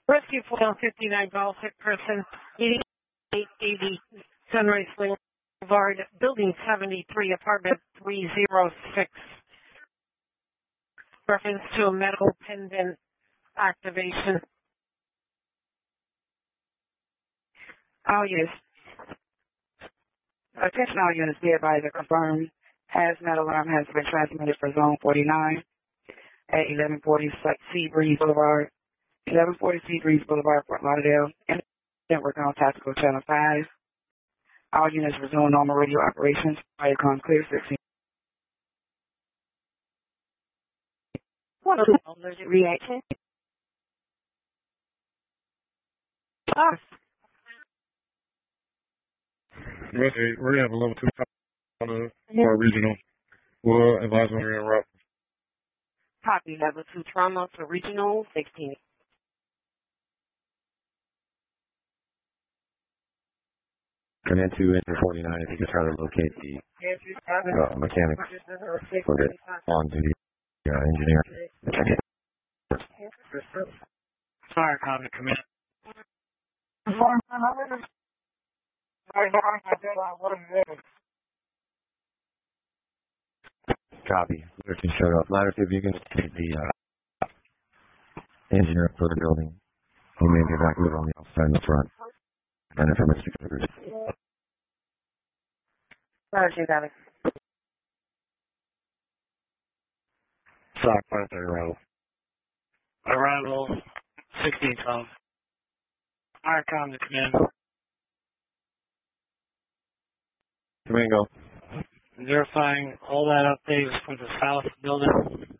Rescue 459 Golf hit person 8880 Sunrise Boulevard, Building 73, Apartment 306. Reference to a medical pendant activation. All units. Attention all units, be advised that confirmed hazmat alarm has been transmitted for Zone 49 at 1140 Sea Breeze Boulevard, 1140 Sea Breeze Boulevard, Fort Lauderdale, and network on Tactical Channel 5. All units resume normal radio operations. Fire comes clear 16. What a allergic reaction. Okay, we're going to have a level 2 on the more regional. We'll advise when we're in route. Copy, level 2 trauma for regional 16. Command 2, enter 49, if you can try to locate the mechanic on duty engineer. Fire command, command. Copy. Ladder can shut up. Ladder, if you can take the engineer for the building. He may be back over on the outside in the front. And information figures. Roger, got it. Stock 530 arrival. Arrival 1612. Fire command, command. Command go. Verifying all that updates for the south building.